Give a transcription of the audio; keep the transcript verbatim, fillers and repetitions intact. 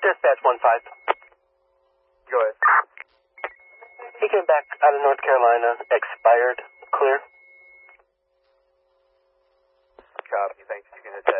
Dispatch one five. Go ahead. He came back out of North Carolina, expired, clear. Copy, thanks. You can hit that.